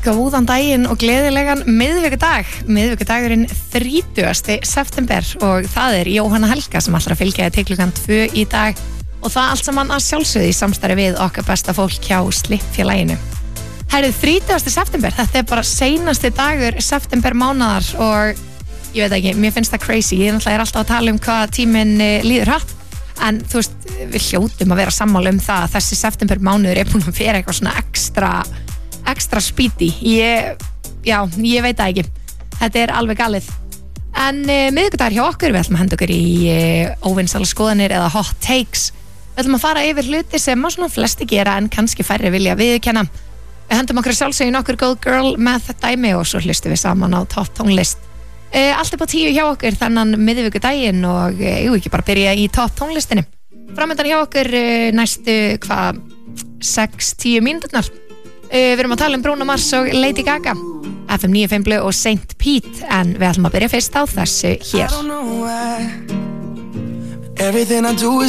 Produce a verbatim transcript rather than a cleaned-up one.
Góðan daginn og gleðilegan miðvikudag. Miðvikudagurinn þrítugasti september og það er Jóhanna Helga sem ætlar að fylgja til klukkan tvö í dag og það allt saman að sjálfsögðu í samstarfi við okkar besta fólk hjá Slippfélaginu. Herrið, þrítugasti september, þetta er bara seinasti dagur september mánaðar og ég veit ekki, mér finnst það crazy. Ég náttúrulega er alltaf að tala um hvað tíminn líður hratt en þú veist, við hljótum að vera sammála um það að þessi september mánuður er búin að vera eitthvað svona ekstra ekstra speedy, ég, já, ég veit það ekki, þetta er alveg galið. En uh, miðvikudagur hjá okkur, við ætlum að henda okkur í uh, óvinsælar skoðanir eða hot takes. Við ætlum að fara yfir hluti sem að svona flesti gera en kannski færri vilja viðurkenna. Við hendum okkur sjálfsögin okkur góð girl með þetta dæmi og svo hlustum við saman á topp tónlist. Uh, allt upp á tíu hjá okkur þennan miðvikudaginn og uh, ég ekki bara byrja í topp tónlistinni. Framöndan hjá okkur uh, næstu hvað sex til tíu mínúturnar. Uh, við erum að tala um Bruno Mars og Lady Gaga, F M níu fimm Blu og Saint Pete en við ætlum að byrja fyrst á þessu hér.